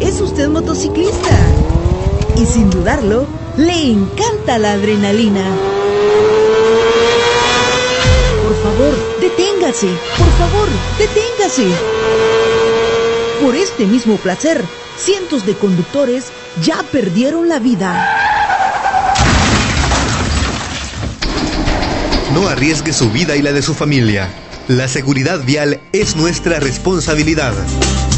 Es usted motociclista y sin dudarlo, le encanta la adrenalina. Por favor, deténgase. Por favor, deténgase. Por este mismo placer, cientos de conductores ya perdieron la vida. No arriesgue su vida y la de su familia. La seguridad vial es nuestra responsabilidad.